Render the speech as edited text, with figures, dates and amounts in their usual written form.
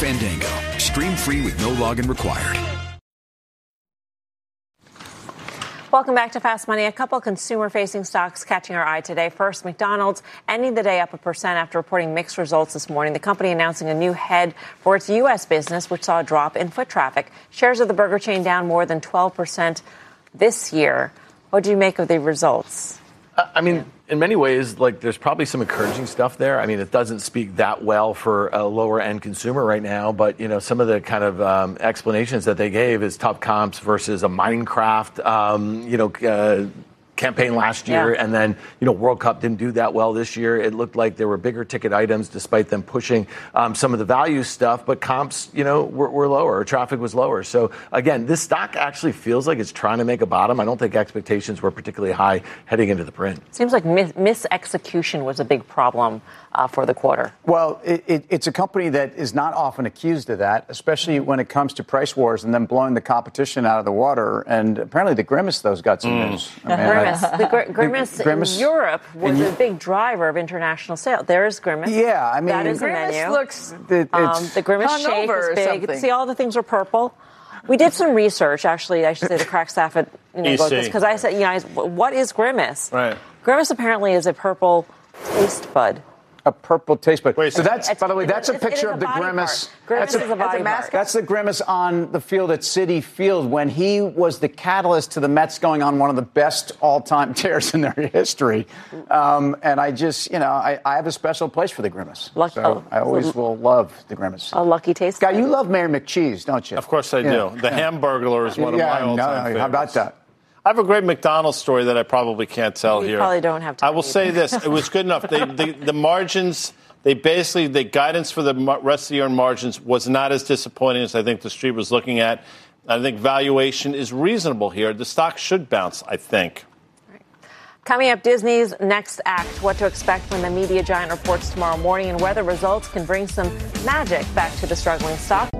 Fandango. Stream free with no login required. Welcome back to Fast Money. A couple consumer-facing stocks catching our eye today. First, McDonald's ending the day up 1% after reporting mixed results this morning. The company announcing a new head for its U.S. business, which saw a drop in foot traffic. Shares of the burger chain down more than 12% this year. What do you make of the results? I mean, in many ways, like, there's probably some encouraging stuff there. I mean, it doesn't speak that well for a lower end consumer right now, but, you know, some of the kind of explanations that they gave is tough comps versus a Minecraft, campaign last year. Yeah. And then, World Cup didn't do that well this year. It looked like there were bigger ticket items despite them pushing some of the value stuff, but comps, were lower. Traffic was lower. So again, this stock actually feels like it's trying to make a bottom. I don't think expectations were particularly high heading into the print. Seems like mis-execution was a big problem for the quarter. Well, it's a company that is not often accused of that, especially when it comes to price wars and then blowing the competition out of the water. And apparently the Grimace, those got some news. Grimace in Europe was a big driver of international sales. There is Grimace. Yeah, I mean, that is Grimace the menu. Looks the Grimace shake is big. See, all the things are purple. We did some research, actually. I should say the crack staff at because I said, what is Grimace? Right. Grimace apparently is a purple taste bud. A purple taste bud. Wait, so that's, by the way, that's a picture of the Grimace. Grimace is a body part. That's the Grimace on the field at Citi Field when he was the catalyst to the Mets going on one of the best all-time tears in their history. And I just, I have a special place for the Grimace. So I always will love the Grimace. A lucky taste. Guy, you love Mayor McCheese, don't you? Of course I do. The Hamburglar is one of my all-time favorites. How about that? I have a great McDonald's story that I probably can't tell here. You probably don't have time. I will say this. It was good enough. The margins, the guidance for the rest of the year on margins was not as disappointing as I think the street was looking at. I think valuation is reasonable here. The stock should bounce, I think. Right. Coming up, Disney's next act, what to expect when the media giant reports tomorrow morning and whether results can bring some magic back to the struggling stock.